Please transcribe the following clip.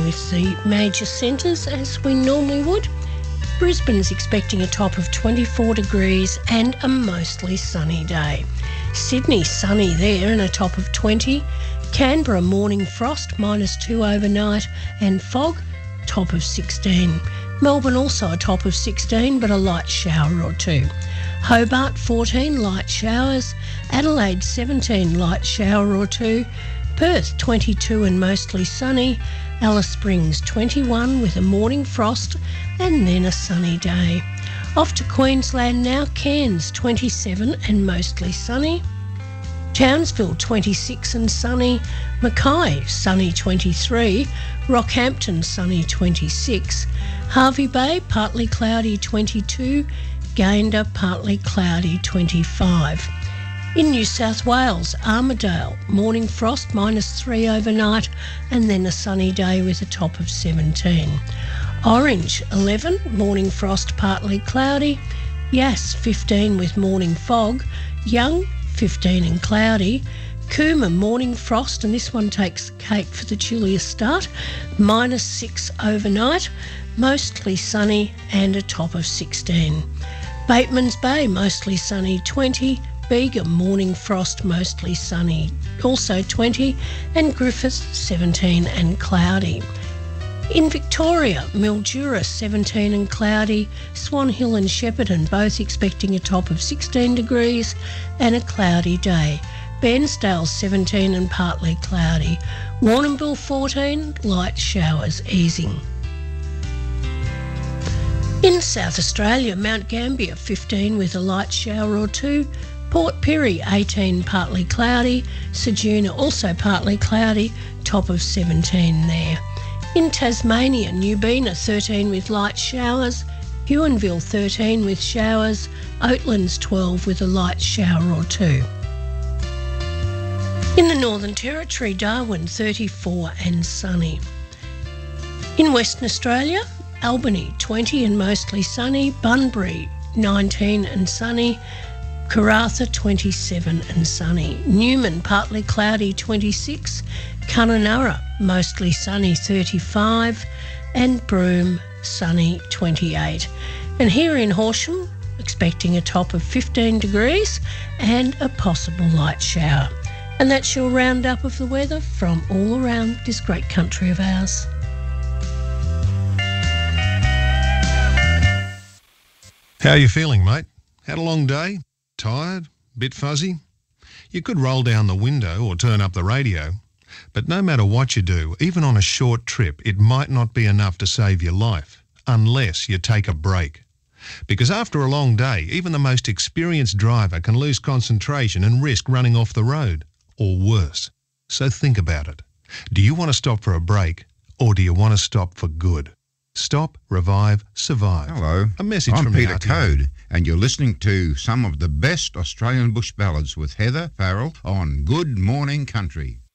with the major centres as we normally would. Brisbane's expecting a top of 24 degrees and a mostly sunny day. Sydney sunny there and a top of 20. Canberra morning frost, -2 overnight, and fog, top of 16. Melbourne also a top of 16 but a light shower or two. Hobart 14 light showers. Adelaide 17 light shower or two. Perth 22 and mostly sunny. Alice Springs 21 with a morning frost and then a sunny day. Off to Queensland now. Cairns 27 and mostly sunny. Townsville 26 and sunny. Mackay sunny 23. Rockhampton sunny 26. Hervey Bay partly cloudy 22. Gayndah partly cloudy 25. In New South Wales, Armidale morning frost -3 overnight and then a sunny day with a top of 17. Orange 11 morning frost partly cloudy. Yass 15 with morning fog. Young 15 and cloudy. Cooma morning frost, and this one takes the cake for the chilliest start, -6 overnight, mostly sunny and a top of 16. Batemans Bay mostly sunny 20. Bega morning frost mostly sunny also 20, and Griffith 17 and cloudy. In Victoria, Mildura 17 and cloudy. Swan Hill and Shepparton both expecting a top of 16 degrees and a cloudy day. Bairnsdale 17 and partly cloudy. Warrnambool 14, light showers easing. In South Australia, Mount Gambier 15 with a light shower or two. Port Pirie 18 partly cloudy. Ceduna also partly cloudy, top of 17 there. In Tasmania, Newbina 13 with light showers. Huonville 13 with showers. Oatlands 12 with a light shower or two. In the Northern Territory, Darwin 34 and sunny. In Western Australia, Albany 20 and mostly sunny. Bunbury 19 and sunny. Karratha 27 and sunny. Newman partly cloudy 26. Kununurra mostly sunny 35. And Broome sunny 28. And here in Horsham, expecting a top of 15 degrees and a possible light shower. And that's your roundup of the weather from all around this great country of ours. How are you feeling, mate? Had a long day? Tired? Bit fuzzy? You could roll down the window or turn up the radio. But no matter what you do, even on a short trip, it might not be enough to save your life, unless you take a break. Because after a long day, even the most experienced driver can lose concentration and risk running off the road, or worse. So think about it. Do you want to stop for a break, or do you want to stop for good? Stop, revive, survive. Hello, a message I'm from Peter the RTO. Code, and you're listening to some of the best Australian bush ballads with Heather Farrell on Good Morning Country.